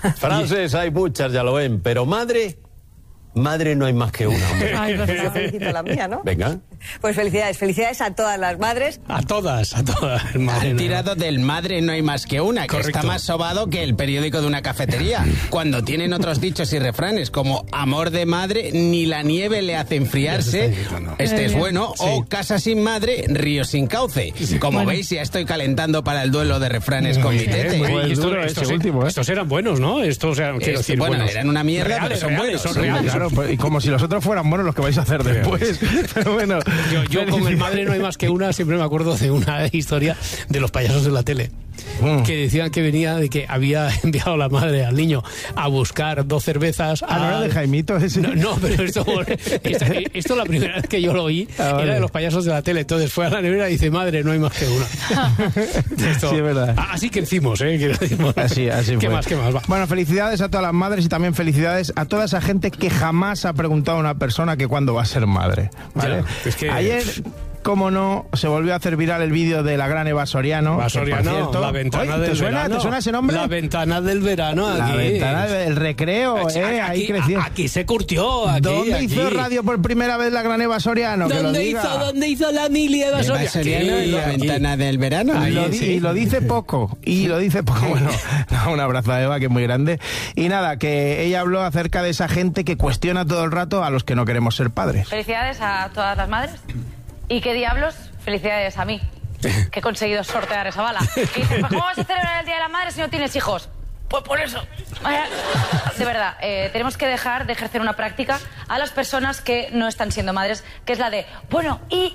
Frases hay muchas, ya lo ven, pero madre no hay más que una. Hombre. Ay, pues yo felicito a la mía, ¿no? Venga. Pues felicidades a todas las madres. A todas. Han tirado del madre no hay más que una, que está más sobado que el periódico de una cafetería. Cuando tienen otros dichos y refranes como amor de madre, ni la nieve le hace enfriarse, este es bueno, o casa sin madre, río sin cauce. Como veis, ya estoy calentando para el duelo de refranes con mi tete. Estos eran buenos, ¿no? Estos eran, quiero decir, buenos. Eran una mierda, pero son buenos. Son reales. Claro, y como si los otros fueran buenos los que vais a hacer después. Pero bueno. Yo con el madre no hay más que una, siempre me acuerdo de una historia de los payasos de la tele. Que decían que venía de que había enviado la madre al niño a buscar 2 cervezas. ¿No era de Jaimito ese? No, pero esto la primera vez que yo lo oí era de los payasos de la tele. Entonces fue a la nevera y dice, madre, no hay más que una. Esto, sí, es verdad. Así crecimos, Así ¿Qué más va? Bueno, felicidades a todas las madres y también felicidades a toda esa gente que jamás ha preguntado a una persona que cuándo va a ser madre, ¿vale? Ya, es que... Ayer, cómo no, se volvió a hacer viral el vídeo de la gran Eva Soriano. La ventana del verano. ¿Te suena ese nombre? La ventana del verano. Aquí. La ventana del recreo, ahí creció. Aquí se curtió. ¿Dónde hizo radio por primera vez la granEva Soriano? ¿Dónde hizo la mili Eva Soriano? La ventana del verano. Y lo dice poco. Bueno, un abrazo a Eva, que es muy grande. Y nada, que ella habló acerca de esa gente que cuestiona todo el rato a los que no queremos ser padres. Felicidades a todas las madres. ¿Y qué diablos? Felicidades a mí, que he conseguido sortear esa bala. Y dices, pues ¿cómo vas a celebrar el Día de la Madre si no tienes hijos? Pues por eso. De verdad, tenemos que dejar de ejercer una práctica a las personas que no están siendo madres, que es la de, bueno, ¿y?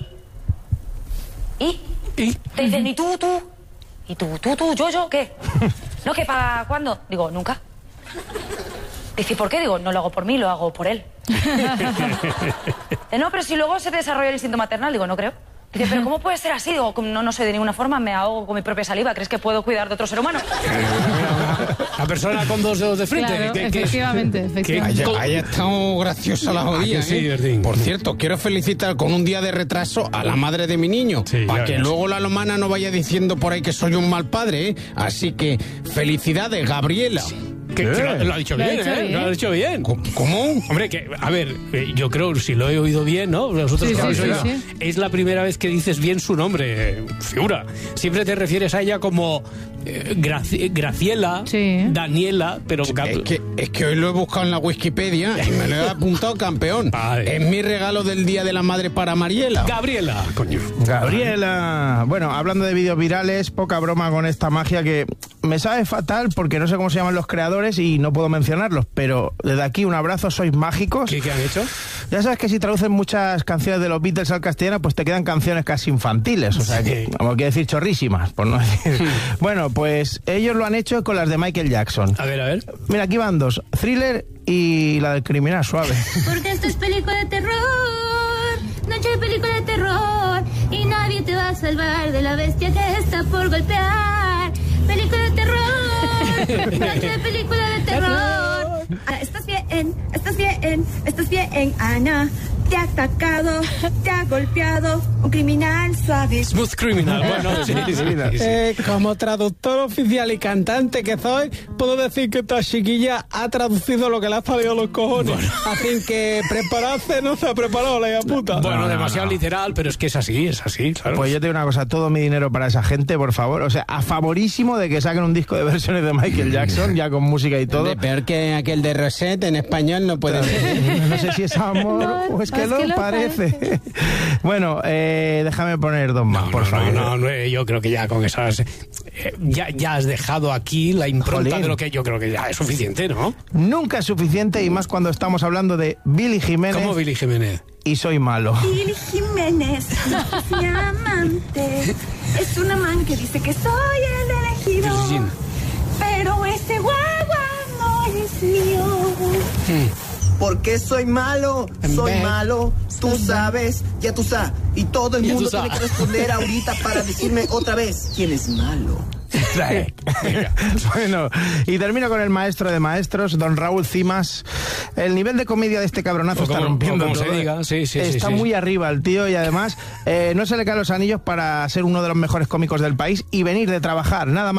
Te dicen, ¿y tú? ¿Y tú, yo, qué? ¿No, que para cuándo? Digo, nunca. Dice, ¿por qué? Digo, no lo hago por mí, lo hago por él. No, pero si luego se desarrolla el instinto maternal, digo, no creo. Dice, ¿pero cómo puede ser así? Digo, no sé de ninguna forma, me ahogo con mi propia saliva. ¿Crees que puedo cuidar de otro ser humano? La persona con 2 dedos de frente. Claro, efectivamente. Haya estado graciosa la jodida. Por cierto, quiero felicitar con un día de retraso a la madre de mi niño, para que luego la lomana no vaya diciendo por ahí que soy un mal padre, Así que, felicidades, Gabriela. Que lo ha dicho bien, Lo ha dicho bien. ¿Cómo? Hombre, que, a ver, yo creo, si lo he oído bien, ¿no? Vosotros que habéis oído, es la primera vez que dices bien su nombre, figura. Siempre te refieres a ella como Graciela, Daniela, pero... Es que hoy lo he buscado en la Wikipedia y me lo he apuntado campeón. Vale. Es mi regalo del Día de la Madre para Mariela. Gabriela, coño. Gabriela. Bueno, hablando de vídeos virales, poca broma con esta magia que me sabe fatal porque no sé cómo se llaman los creadores y no puedo mencionarlos, pero desde aquí un abrazo, sois mágicos. ¿Qué han hecho? Ya sabes que si traducen muchas canciones de los Beatles al castellano, pues te quedan canciones casi infantiles, o sea, que, como quiero decir, chorrísimas, por no decir. Bueno, pues ellos lo han hecho con las de Michael Jackson. A ver. Mira, aquí van 2, Thriller y la del Criminal Suave. Porque esto es película de terror, noche de película de terror, y nadie te va a salvar de la bestia que está por golpear. Película de terror, noche de película de terror. Estás bien, Ana. Te ha atacado, te ha golpeado un criminal suave. Smooth Criminal, bueno, sí. Como traductor oficial y cantante que soy, puedo decir que esta chiquilla ha traducido lo que le ha salido a los cojones. Bueno. Así que prepararse no se ha preparado la hija puta. Bueno, demasiado literal, pero es que es así, claro. Pues yo te digo una cosa, todo mi dinero para esa gente, por favor. O sea, a favorísimo de que saquen un disco de versiones de Michael Jackson, ya con música y todo. Peor que aquel de Rosette en español no puede ser. No sé si es amor o es que lo parece. Bueno, déjame poner 2 más, por favor. No, yo creo que ya con esas... ya has dejado aquí la impronta de lo que yo creo que ya es suficiente, ¿no? Nunca es suficiente, y más cuando estamos hablando de Billy Jiménez. ¿Cómo Billy Jiménez? Y soy malo. Billy Jiménez, mi amante, es un amante que dice que soy el elegido, pero ese guagua no es mío. Porque soy malo, tú sabes, ya tú sabes. Y todo el mundo tiene que responder ahorita para decirme otra vez quién es malo. Bueno, y termino con el maestro de maestros, don Raúl Cimas. El nivel de comedia de este cabronazo está rompiendo todo. Se diga. Está muy arriba el tío, y además no se le caen los anillos para ser uno de los mejores cómicos del país y venir de trabajar nada más